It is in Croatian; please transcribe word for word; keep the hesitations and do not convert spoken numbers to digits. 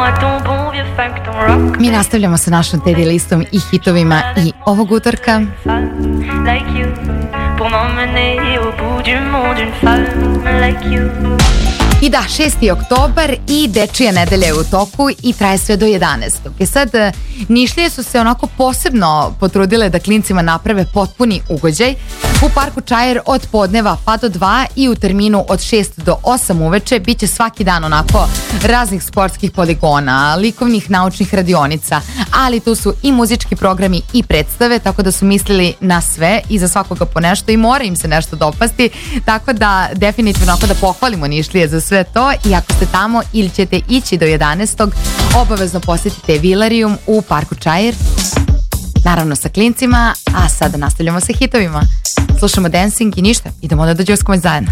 Mi nastavljamo sa našom Teddy listom i hitovima i ovog utorka. I da, šesti oktobar i dečija nedelja je u toku i traje sve do jedanaestog. I sad, Nišlije su se onako posebno potrudile da klincima naprave potpuni ugođaj. U parku Čair od podneva pa do dva i u terminu od šest do osam uveče bit će svaki dan onako raznih sportskih poligona, likovnih naučnih radionica, ali tu su i muzički programi i predstave, tako da su mislili na sve i za svakoga po nešto i mora im se nešto dopasti, tako da definitivno ako da pohvalimo Nišlije za sve to i ako ste tamo ili ćete ići do jedanaestog obavezno posjetite Vilarijum u parku Čair, naravno sa klincima, a sada nastavljamo sa hitovima. Slušamo Dancing i ništa, idemo da dođe zajedno.